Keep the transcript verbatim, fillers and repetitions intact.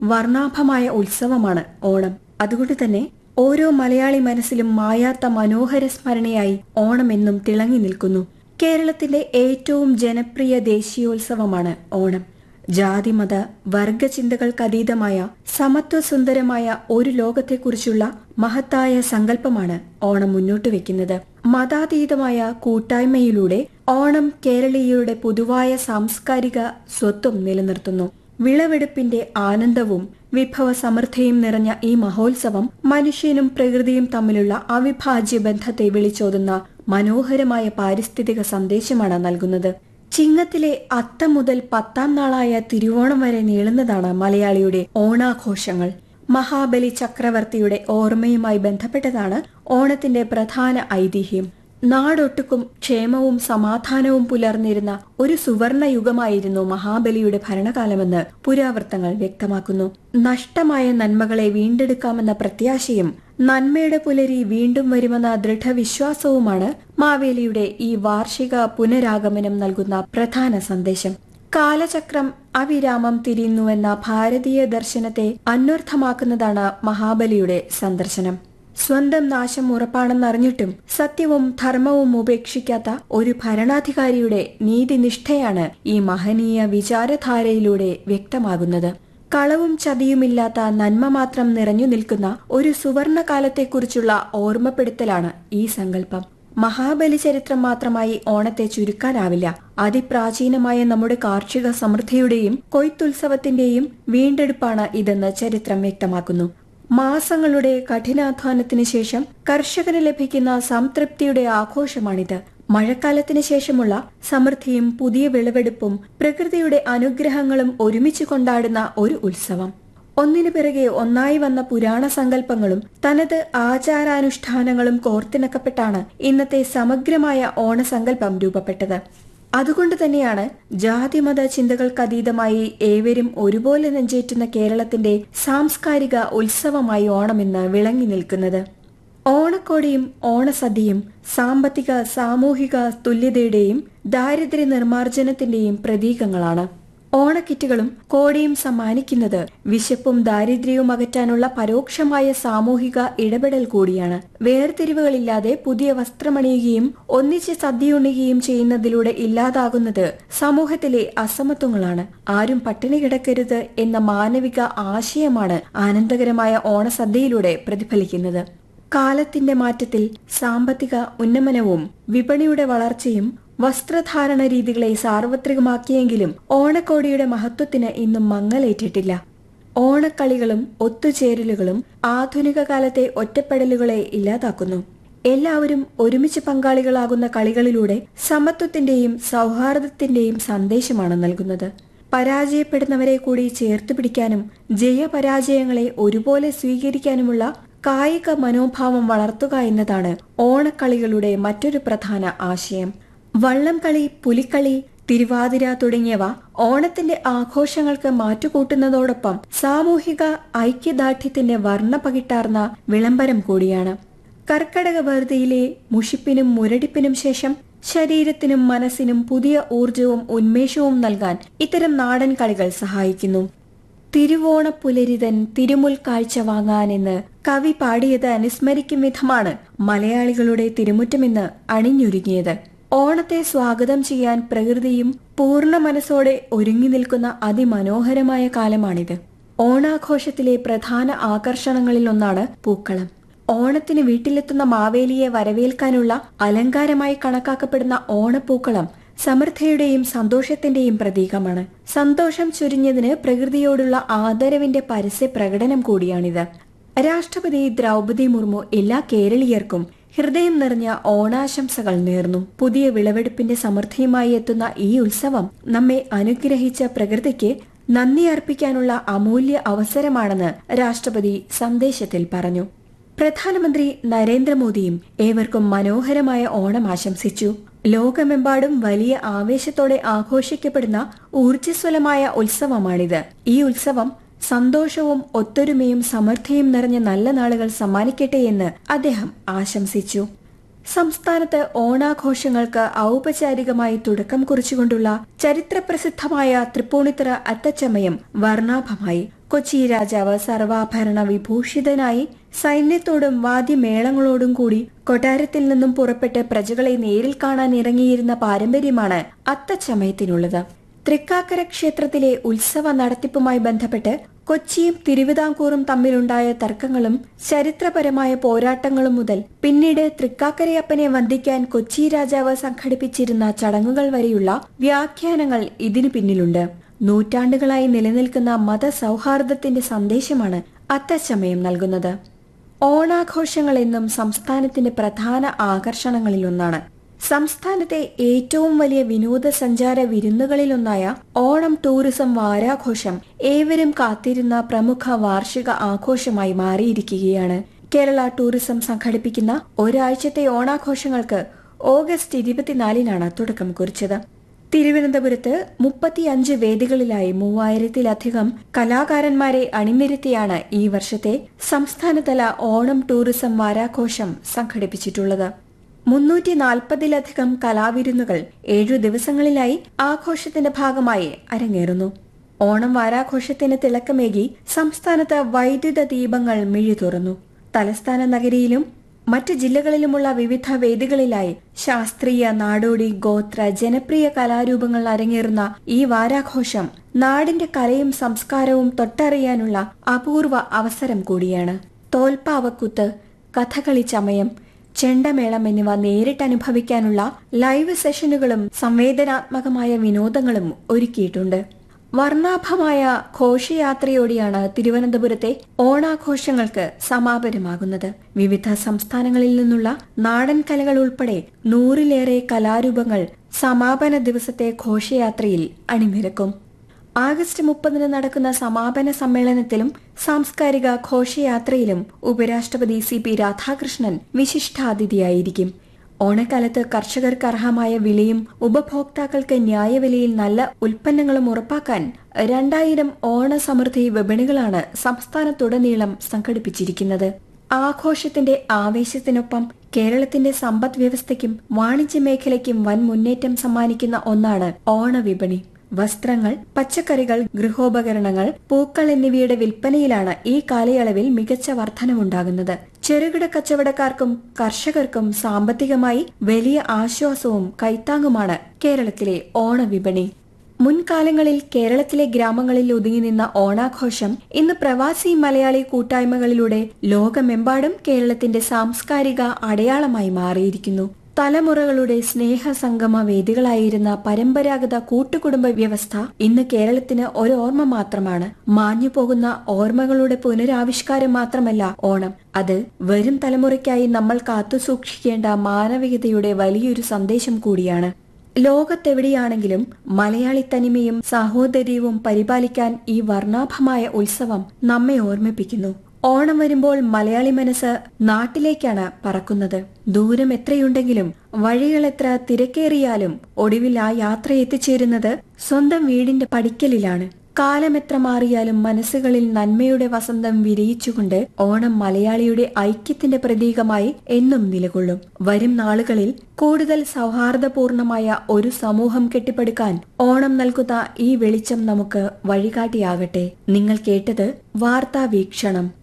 വർണ്ണാഭമായ ഉത്സവമാണ് ഓണം. അതുകൊണ്ട് തന്നെ ഓരോ മലയാളി മനസ്സിലും മായാത്ത മനോഹര സ്മരണയായി ഓണം എന്നും തിളങ്ങി നിൽക്കുന്നു. കേരളത്തിന്റെ ഏറ്റവും ജനപ്രിയ ദേശീയോത്സവമാണ് ഓണം. ജാതിമത വർഗചിന്തകൾക്കതീതമായ സമത്വസുന്ദരമായ ഒരു ലോകത്തെക്കുറിച്ചുള്ള മഹത്തായ സങ്കല്പമാണ് ഓണം മുന്നോട്ട് വെക്കുന്നത്. മതാതീതമായ കൂട്ടായ്മയിലൂടെ ഓണം കേരളീയരുടെ പൊതുവായ സാംസ്കാരിക സ്വത്വം നിലനിർത്തുന്നു. വിളവെടുപ്പിന്റെ ആനന്ദവും വിഭവ സമൃദ്ധിയും നിറഞ്ഞ ഈ മഹോത്സവം മനുഷ്യനും പ്രകൃതിയും തമ്മിലുള്ള അവിഭാജ്യ ബന്ധത്തെ വിളിച്ചോതുന്ന മനോഹരമായ പാരിസ്ഥിതിക സന്ദേശമാണ് നൽകുന്നത്. ചിങ്ങത്തിലെ അത്തം മുതൽ പത്താം നാളായ തിരുവോണം വരെ നീളുന്നതാണ് മലയാളിയുടെ ഓണാഘോഷങ്ങൾ. മഹാബലി ചക്രവർത്തിയുടെ ഓർമ്മയുമായി ബന്ധപ്പെട്ടതാണ് ഓണത്തിന്റെ പ്രധാന ഐതിഹ്യം. നാടൊട്ടുക്കും ക്ഷേമവും സമാധാനവും പുലർന്നിരുന്ന ഒരു സുവർണ യുഗമായിരുന്നു മഹാബലിയുടെ ഭരണകാലമെന്ന് പുരാവൃത്തങ്ങൾ വ്യക്തമാക്കുന്നു. നഷ്ടമായ നന്മകളെ വീണ്ടെടുക്കാമെന്ന പ്രത്യാശയും നന്മയുടെ പുലരി വീണ്ടും വരുമെന്ന ദൃഢവിശ്വാസവുമാണ് മാവേലിയുടെ ഈ വാർഷിക പുനരാഗമനം നൽകുന്ന പ്രധാന സന്ദേശം. കാലചക്രം അവിരാമം തിരിയുന്നുവെന്ന ഭാരതീയ ദർശനത്തെ അന്വർത്ഥമാക്കുന്നതാണ് മഹാബലിയുടെ സന്ദർശനം. സ്വന്തം നാശം ഉറപ്പാണെന്നറിഞ്ഞിട്ടും സത്യവും ധർമ്മവും ഉപേക്ഷിക്കാത്ത ഒരു ഭരണാധികാരിയുടെ നീതിനിഷ്ഠയാണ് ഈ മഹനീയ വിചാരധാരയിലൂടെ വ്യക്തമാകുന്നത്. കളവും ചതിയുമില്ലാത്ത നന്മ മാത്രം നിറഞ്ഞു നിൽക്കുന്ന ഒരു സുവർണകാലത്തെക്കുറിച്ചുള്ള ഓർമ്മപ്പെടുത്തലാണ് ഈ സങ്കല്പം. മഹാബലി ചരിത്രം മാത്രമായി ഓണത്തെ ചുരുക്കാനാവില്ല. അതിപ്രാചീനമായ നമ്മുടെ കാർഷിക സമൃദ്ധിയുടെയും കൊയ്ത്തുത്സവത്തിന്റെയും വീണ്ടെടുപ്പാണ് ഇതെന്ന് ചരിത്രം വ്യക്തമാക്കുന്നു. മാസങ്ങളുടെ കഠിനാധ്വാനത്തിന് ശേഷം കർഷകന് ലഭിക്കുന്ന സംതൃപ്തിയുടെ ആഘോഷമാണിത്. മഴക്കാലത്തിന് ശേഷമുള്ള സമൃദ്ധിയും പുതിയ വിളവെടുപ്പും പ്രകൃതിയുടെ അനുഗ്രഹങ്ങളും ഒരുമിച്ച് കൊണ്ടാടുന്ന ഒരു ഉത്സവം. ഒന്നിനു പിറകെ ഒന്നായി വന്ന പുരാണ സങ്കല്പങ്ങളും തനത് ആചാരാനുഷ്ഠാനങ്ങളും കോർത്തിണക്കപ്പെട്ടാണ് ഇന്നത്തെ സമഗ്രമായ ഓണസങ്കല്പം രൂപപ്പെട്ടത്. അതുകൊണ്ട് തന്നെയാണ് ജാതിമത ചിന്തകൾക്കതീതമായി ഏവരും ഒരുപോലെ നെഞ്ചേറ്റുന്ന കേരളത്തിന്റെ സാംസ്കാരിക ഉത്സവമായി ഓണമെന്ന് വിളങ്ങി നിൽക്കുന്നത്. ഓണക്കോടിയും ഓണസദ്യയും സാമ്പത്തിക സാമൂഹിക തുല്യതയുടെയും ദാരിദ്ര്യ നിർമ്മാർജ്ജനത്തിന്റെയും പ്രതീകങ്ങളാണ്. ഓണക്കിറ്റുകളും കോടിയും സമ്മാനിക്കുന്നത് വിശപ്പും ദാരിദ്ര്യവും അകറ്റാനുള്ള പരോക്ഷമായ സാമൂഹിക ഇടപെടൽ കൂടിയാണ്. വേർതിരിവുകളില്ലാതെ പുതിയ വസ്ത്രമണിയുകയും ഒന്നിച്ച് സദ്യയുണ്ണുകയും ചെയ്യുന്നതിലൂടെ ഇല്ലാതാകുന്നത് സമൂഹത്തിലെ അസമത്വങ്ങളാണ്. ആരും പട്ടിണി കിടക്കരുത് എന്ന മാനവിക ആശയമാണ് ആനന്ദകരമായ ഓണസദ്യയിലൂടെ പ്രതിഫലിക്കുന്നത്. കാലത്തിന്റെ മാറ്റത്തിൽ സാമ്പത്തിക ഉന്നമനവും വിപണിയുടെ വളർച്ചയും വസ്ത്രധാരണ രീതികളെ സാർവത്രികമാക്കിയെങ്കിലും ഓണക്കോടിയുടെ മഹത്വത്തിന് ഇന്നും മങ്ങലേറ്റിട്ടില്ല. ഓണക്കളികളും ഒത്തുചേരലുകളും ആധുനിക കാലത്തെ ഒറ്റപ്പെടലുകളെ ഇല്ലാതാക്കുന്നു. എല്ലാവരും ഒരുമിച്ച് പങ്കാളികളാകുന്ന കളികളിലൂടെ സമത്വത്തിന്റെയും സൗഹാർദ്ദത്തിന്റെയും സന്ദേശമാണ് നൽകുന്നത്. പരാജയപ്പെടുന്നവരെ കൂടി ചേർത്തു പിടിക്കാനും ജയപരാജയങ്ങളെ ഒരുപോലെ സ്വീകരിക്കാനുമുള്ള കായിക മനോഭാവം വളർത്തുക എന്നതാണ് ഓണക്കളികളുടെ മറ്റൊരു പ്രധാന ആശയം. വള്ളംകളി, പുലിക്കളി, തിരുവാതിര തുടങ്ങിയവ ഓണത്തിന്റെ ആഘോഷങ്ങൾക്ക് മാറ്റുകൂട്ടുന്നതോടൊപ്പം സാമൂഹിക ഐക്യദാർഢ്യത്തിന്റെ വർണ്ണ പകിട്ടാർന്ന വിളംബരം കൂടിയാണ്. കർക്കടക വെറുതിയിലെ മുഷിപ്പിനും മുരടിപ്പിനും ശേഷം ശരീരത്തിനും മനസ്സിനും പുതിയ ഊർജവും ഉന്മേഷവും നൽകാൻ ഇത്തരം നാടൻ കളികൾ സഹായിക്കുന്നു. തിരുവോണപ്പുലരിതൻ തിരുമുൽ കാഴ്ച വാങ്ങാനെന്ന് കവി പാടിയത് അനുസ്മരിക്കും വിധമാണ് മലയാളികളുടെ തിരുമുറ്റമെന്ന് അണിഞ്ഞൊരുങ്ങിയത്. ഓണത്തെ സ്വാഗതം ചെയ്യാൻ പ്രകൃതിയും പൂർണ്ണ മനസ്സോടെ ഒരുങ്ങി നിൽക്കുന്ന അതിമനോഹരമായ കാലമാണിത്. ഓണാഘോഷത്തിലെ പ്രധാന ആകർഷണങ്ങളിൽ ഒന്നാണ് പൂക്കളം. ഓണത്തിന് വീട്ടിലെത്തുന്ന മാവേലിയെ വരവേൽക്കാനുള്ള അലങ്കാരമായി കണക്കാക്കപ്പെടുന്ന ഓണപ്പൂക്കളം സമൃദ്ധിയുടെയും സന്തോഷത്തിന്റെയും പ്രതീകമാണ്. സന്തോഷം ചുരിഞ്ഞതിന് പ്രകൃതിയോടുള്ള ആദരവിന്റെ പരസ്യ പ്രകടനം കൂടിയാണിത്. രാഷ്ട്രപതി ദ്രൗപദി മുർമു എല്ലാ കേരളീയർക്കും ഹൃദയം നിറഞ്ഞ ഓണാശംസകൾ നേർന്നു. പുതിയ വിളവെടുപ്പിന്റെ സമൃദ്ധിയുമായി എത്തുന്ന ഈ ഉത്സവം നമ്മെ അനുഗ്രഹിച്ച പ്രകൃതിക്ക് നന്ദി അർപ്പിക്കാനുള്ള അമൂല്യ അവസരമാണെന്ന് രാഷ്ട്രപതി സന്ദേശത്തിൽ പറഞ്ഞു. പ്രധാനമന്ത്രി നരേന്ദ്രമോദിയും ഏവർക്കും മനോഹരമായ ഓണം ആശംസിച്ചു. ലോകമെമ്പാടും വലിയ ആവേശത്തോടെ ആഘോഷിക്കപ്പെടുന്ന ഊർജ്ജസ്വലമായ ഉത്സവമാണിത്. ഈ ഉത്സവം സന്തോഷവും ഒത്തൊരുമയും സമൃദ്ധിയും നിറഞ്ഞ നല്ല നാളുകൾ സമ്മാനിക്കട്ടെ എന്ന് അദ്ദേഹം ആശംസിച്ചു. സംസ്ഥാനത്ത് ഓണാഘോഷങ്ങൾക്ക് ഔപചാരികമായി തുടക്കം കുറിച്ചുകൊണ്ടുള്ള ചരിത്രപ്രസിദ്ധമായ തൃപ്പൂണിത്തുറ അത്തച്ചമയം വർണ്ണാഭമായി. കൊച്ചി രാജാവ് സർവാഭരണ വിഭൂഷിതനായി സൈന്യത്തോടും വാദ്യമേളങ്ങളോടും കൂടി കൊട്ടാരത്തിൽ നിന്നും പുറപ്പെട്ട് പ്രജകളെ നേരിൽ കാണാൻ ഇറങ്ങിയിരുന്ന പാരമ്പര്യമാണ് അത്തച്ചമയത്തിനുള്ളത്. തൃക്കാക്കര ക്ഷേത്രത്തിലെ ഉത്സവ നടത്തിപ്പുമായി ബന്ധപ്പെട്ട് കൊച്ചിയും തിരുവിതാംകൂറും തമ്മിലുണ്ടായ തർക്കങ്ങളും ചരിത്രപരമായ പോരാട്ടങ്ങളും മുതൽ പിന്നീട് തൃക്കാക്കരയപ്പനെ വന്ദിക്കാൻ കൊച്ചി രാജാവ് സംഘടിപ്പിച്ചിരുന്ന ചടങ്ങുകൾ വരെയുള്ള വ്യാഖ്യാനങ്ങൾ ഇതിനു പിന്നിലുണ്ട്. നൂറ്റാണ്ടുകളായി നിലനിൽക്കുന്ന മതസൗഹാർദ്ദത്തിന്റെ സന്ദേശമാണ് അത്തച്ചമയം നൽകുന്നത്. ഓണാഘോഷങ്ങൾ എന്നും സംസ്ഥാനത്തിന്റെ പ്രധാന ആകർഷണങ്ങളിലൊന്നാണ്. സംസ്ഥാനത്തെ ഏറ്റവും വലിയ വിനോദസഞ്ചാര വിരുന്നുകളിലൊന്നായ ഓണം ടൂറിസം വാരാഘോഷം ഏവരും കാത്തിരുന്ന പ്രമുഖ വാർഷിക ആഘോഷമായി മാറിയിരിക്കുകയാണ്. കേരള ടൂറിസം സംഘടിപ്പിക്കുന്ന ഒരാഴ്ചത്തെ ഓണാഘോഷങ്ങൾക്ക് ഓഗസ്റ്റ് ഇരുപത്തിനാലിനാണ് തുടക്കം കുറിച്ചത്. തിരുവനന്തപുരത്ത് മുപ്പത്തിയഞ്ച് വേദികളിലായി മൂവായിരത്തിലധികം കലാകാരന്മാരെ അണിനിരത്തിയാണ് ഈ വർഷത്തെ സംസ്ഥാനതല ഓണം ടൂറിസം വാരാഘോഷം സംഘടിപ്പിച്ചിട്ടുള്ളത്. മുന്നൂറ്റി നാൽപ്പതിലധികം കലാവിരുന്നുകൾ ഏഴു ദിവസങ്ങളിലായി ആഘോഷത്തിന്റെ ഭാഗമായി അരങ്ങേറുന്നു. ഓണം വാരാഘോഷത്തിന് തിളക്കമേകി സംസ്ഥാനത്ത് വൈദ്യുത ദീപങ്ങൾ മിഴി തുറന്നു. തലസ്ഥാന നഗരിയിലും മറ്റ് ജില്ലകളിലുമുള്ള വിവിധ വേദികളിലായി ശാസ്ത്രീയ, നാടോടി, ഗോത്ര, ജനപ്രിയ കലാരൂപങ്ങൾ അരങ്ങേറുന്ന ഈ വാരാഘോഷം നാടിന്റെ കലയും സംസ്കാരവും തൊട്ടറിയാനുള്ള അപൂർവ അവസരം കൂടിയാണ്. തോൽപ്പാവക്കൂത്ത്, കഥകളി ചമയം, ചെണ്ടമേളം എന്നിവ നേരിട്ടനുഭവിക്കാനുള്ള ലൈവ് സെഷനുകളും സംവേദനാത്മകമായ വിനോദങ്ങളും ഒരുക്കിയിട്ടുണ്ട്. വർണ്ണാഭമായ ഘോഷയാത്രയോടെയാണ് തിരുവനന്തപുരത്തെ ഓണാഘോഷങ്ങൾക്ക് സമാപനമാകുന്നത്. വിവിധ സംസ്ഥാനങ്ങളിൽ നിന്നുള്ള നാടൻ കലകൾ ഉൾപ്പെടെ നൂറിലേറെ കലാരൂപങ്ങൾ സമാപന ദിവസത്തെ ഘോഷയാത്രയിൽ അണിനിരക്കും. ആഗസ്റ്റ് മുപ്പതിന് നടക്കുന്ന സമാപന സമ്മേളനത്തിലും സാംസ്കാരിക ഘോഷയാത്രയിലും ഉപരാഷ്ട്രപതി സി പി രാധാകൃഷ്ണൻ വിശിഷ്ടാതിഥിയായിരിക്കും. ഓണക്കാലത്ത് കർഷകർക്ക് അർഹമായ വിലയും ഉപഭോക്താക്കൾക്ക് ന്യായവിലയിൽ നല്ല ഉൽപ്പന്നങ്ങളും ഉറപ്പാക്കാൻ രണ്ടായിരം ഓണസമൃദ്ധി വിപണികളാണ് സംസ്ഥാനത്തുടനീളം സംഘടിപ്പിച്ചിരിക്കുന്നത്. ആഘോഷത്തിന്റെ ആവേശത്തിനൊപ്പം കേരളത്തിന്റെ സമ്പദ് വ്യവസ്ഥയ്ക്കും വാണിജ്യ മേഖലയ്ക്കും വൻ മുന്നേറ്റം സമ്മാനിക്കുന്ന ഒന്നാണ് ഓണവിപണി. വസ്ത്രങ്ങൾ, പച്ചക്കറികൾ, ഗൃഹോപകരണങ്ങൾ, പൂക്കൾ എന്നിവയുടെ വിൽപ്പനയിലാണ് ഈ കാലയളവിൽ മികച്ച വർധനവുണ്ടാകുന്നത്. ചെറുകിട കച്ചവടക്കാർക്കും കർഷകർക്കും സാമ്പത്തികമായി വലിയ ആശ്വാസവും കൈത്താങ്ങുമാണ് കേരളത്തിലെ ഓണവിപണി. മുൻകാലങ്ങളിൽ കേരളത്തിലെ ഗ്രാമങ്ങളിൽ ഒതുങ്ങി നിന്ന ഓണാഘോഷം ഇന്ന് പ്രവാസി മലയാളി കൂട്ടായ്മകളിലൂടെ ലോകമെമ്പാടും കേരളത്തിന്റെ സാംസ്കാരിക അടയാളമായി മാറിയിരിക്കുന്നു. തലമുറകളുടെ സ്നേഹസംഗമ വേദികളായിരുന്ന പരമ്പരാഗത കൂട്ടുകുടുംബ വ്യവസ്ഥ ഇന്ന് കേരളത്തിന് ഒരു ഓർമ്മ മാത്രമാണ്. മാഞ്ഞുപോകുന്ന ഓർമ്മകളുടെ പുനരാവിഷ്കാരം മാത്രമല്ല ഓണം, അത് വരും തലമുറയ്ക്കായി നമ്മൾ കാത്തുസൂക്ഷിക്കേണ്ട മാനവികതയുടെ വലിയൊരു സന്ദേശം കൂടിയാണ്. ലോകത്തെവിടെയാണെങ്കിലും മലയാളി തനിമയും സാഹോദര്യവും പരിപാലിക്കാൻ ഈ വർണ്ണാഭമായ ഉത്സവം നമ്മെ ഓർമ്മിപ്പിക്കുന്നു. ഓണം വരുമ്പോൾ മലയാളി മനസ്സ് നാട്ടിലേക്കാണ് പറക്കുന്നത്. ദൂരം എത്രയുണ്ടെങ്കിലും വഴികൾ എത്ര തിരക്കേറിയാലും ഒടുവിൽ ആ യാത്ര എത്തിച്ചേരുന്നത് സ്വന്തം വീടിന്റെ പടിക്കലിലാണ്. കാലമെത്ര മാറിയാലും മനസ്സുകളിൽ നന്മയുടെ വസന്തം വിരിയിച്ചുകൊണ്ട് ഓണം മലയാളിയുടെ ഐക്യത്തിന്റെ പ്രതീകമായി എന്നും നിലകൊള്ളും. വരും നാളുകളിൽ കൂടുതൽ സൗഹാർദ്ദപൂർണമായ ഒരു സമൂഹം കെട്ടിപ്പടുക്കാൻ ഓണം നൽകുന്ന ഈ വെളിച്ചം നമുക്ക് വഴികാട്ടിയാകട്ടെ. നിങ്ങൾ കേട്ടത് വാർത്താ വീക്ഷണം.